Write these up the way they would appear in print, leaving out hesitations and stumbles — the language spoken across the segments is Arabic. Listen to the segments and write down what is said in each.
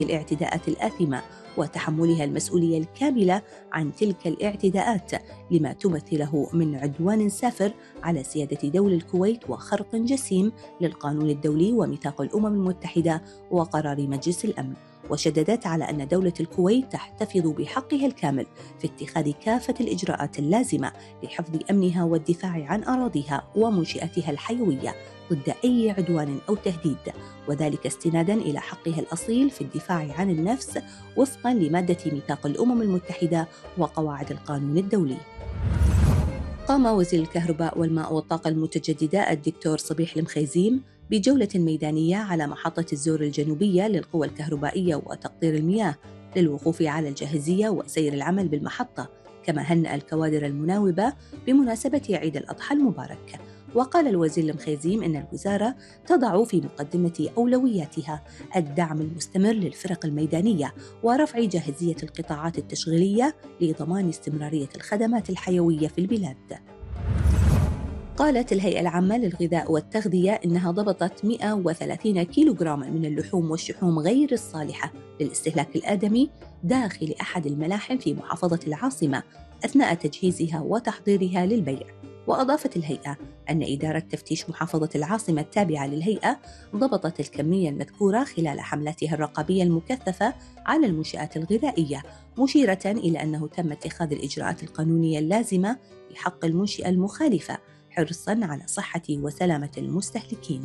الاعتداءات الآثمة وتحملها المسؤولية الكاملة عن تلك الاعتداءات لما تمثله من عدوان سافر على سيادة دولة الكويت وخرق جسيم للقانون الدولي وميثاق الأمم المتحدة وقرار مجلس الأمن. وشددت على أن دولة الكويت تحتفظ بحقها الكامل في اتخاذ كافة الإجراءات اللازمة لحفظ أمنها والدفاع عن أراضيها ومنشآتها الحيوية ضد أي عدوان أو تهديد، وذلك استناداً إلى حقها الأصيل في الدفاع عن النفس وفقاً لمادة ميثاق الأمم المتحدة وقواعد القانون الدولي. قام وزير الكهرباء والماء والطاقة المتجددة الدكتور صبيح المخيزيم بجولة ميدانية على محطة الزور الجنوبية للقوى الكهربائية وتقطير المياه للوقوف على الجاهزية وسير العمل بالمحطة، كما هنأ الكوادر المناوبة بمناسبة عيد الأضحى المبارك. وقال الوزير المخيزيم إن الوزارة تضع في مقدمة أولوياتها الدعم المستمر للفرق الميدانية ورفع جاهزية القطاعات التشغيلية لضمان استمرارية الخدمات الحيوية في البلاد. قالت الهيئة العامة للغذاء والتغذية إنها ضبطت 130 كيلوغرام من اللحوم والشحوم غير الصالحة للاستهلاك الآدمي داخل أحد الملاحم في محافظة العاصمة أثناء تجهيزها وتحضيرها للبيع. وأضافت الهيئة أن إدارة تفتيش محافظة العاصمة التابعة للهيئة ضبطت الكمية المذكورة خلال حملاتها الرقابية المكثفة على المنشآت الغذائية، مشيرة إلى أنه تم اتخاذ الإجراءات القانونية اللازمة لحق المنشأة المخالفة حرصاً على صحة وسلامة المستهلكين.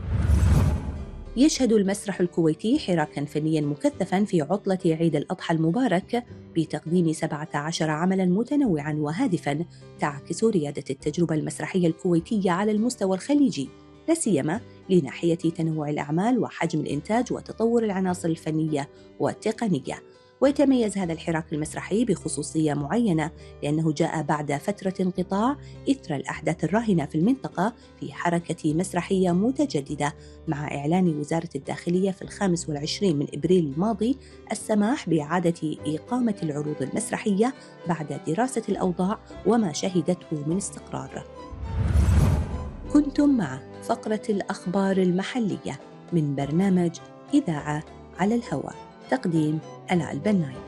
يشهد المسرح الكويتي حراكاً فنياً مكثفاً في عطلة عيد الأضحى المبارك بتقديم 17 عملاً متنوعاً وهادفاً تعكس ريادة التجربة المسرحية الكويتية على المستوى الخليجي، لا سيما لناحية تنوع الأعمال وحجم الإنتاج وتطور العناصر الفنية والتقنية. ويتميز هذا الحراك المسرحي بخصوصية معينة لأنه جاء بعد فترة انقطاع إثر الأحداث الراهنة في المنطقة في حركة مسرحية متجددة، مع إعلان وزارة الداخلية في 25 من إبريل الماضي السماح بإعادة إقامة العروض المسرحية بعد دراسة الأوضاع وما شهدته من استقرار. كنتم مع فقرة الأخبار المحلية من برنامج إذاعة على الهواء، تقديم ألا البناي.